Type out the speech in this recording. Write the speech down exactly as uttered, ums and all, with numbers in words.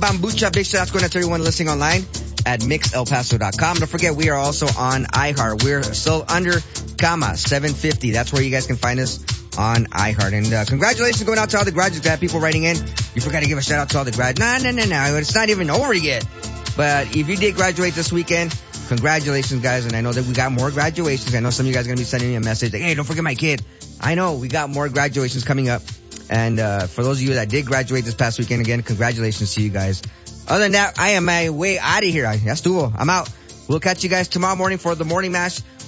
Bambucha. Big shout out going out to everyone listening online at mix el paso dot com. Don't forget, we are also on iHeart. We're still under Kama seven fifty. That's where you guys can find us on iHeart. And uh, congratulations going out to all the graduates. Got people writing in. You forgot to give a shout out to all the grads. No, no, no, no. It's not even over yet. But if you did graduate this weekend, congratulations, guys. And I know that we got more graduations. I know some of you guys are going to be sending me a message like, hey, don't forget my kid. I know we got more graduations coming up. And uh for those of you that did graduate this past weekend, again, congratulations to you guys. Other than that, I am my way out of here. That's cool. I'm out. We'll catch you guys tomorrow morning for the morning mash.